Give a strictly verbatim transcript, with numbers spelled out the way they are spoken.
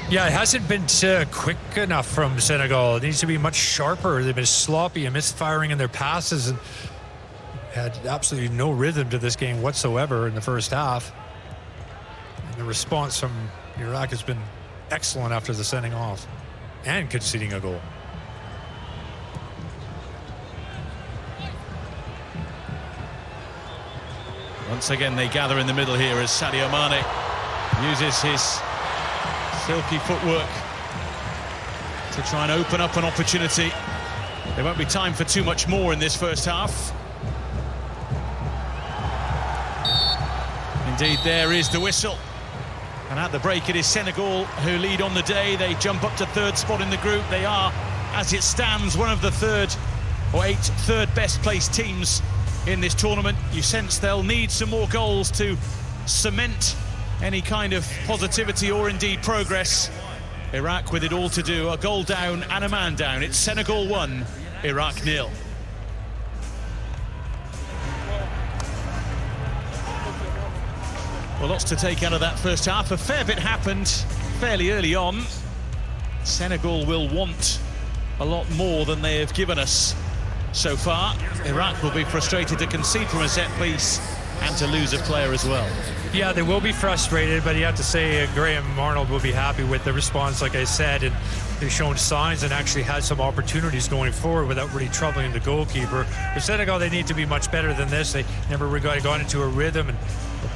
Yeah, it hasn't been uh, quick enough from Senegal. It needs to be much sharper. They've been sloppy and misfiring in their passes and had absolutely no rhythm to this game whatsoever in the first half. And the response from Iraq has been excellent after the sending off and conceding a goal. Once again, they gather in the middle here as Sadio Mane uses his silky footwork to try and open up an opportunity. There won't be time for too much more in this first half. Indeed, there is the whistle. And at the break, it is Senegal who lead on the day. They jump up to third spot in the group. They are, as it stands, one of the third or eight third best placed teams in this tournament. You sense they'll need some more goals to cement any kind of positivity or indeed progress. Iraq with it all to do, a goal down and a man down. It's Senegal one, Iraq nil. Well, lots to take out of that first half. A fair bit happened fairly early on. Senegal will want a lot more than they have given us so far. Iraq will be frustrated to concede from a set piece and to lose a player as well. Yeah, they will be frustrated, but you have to say uh, Graham Arnold will be happy with the response, like I said, and they've shown signs and actually had some opportunities going forward without really troubling the goalkeeper. For Senegal, they need to be much better than this. They never really got into a rhythm, and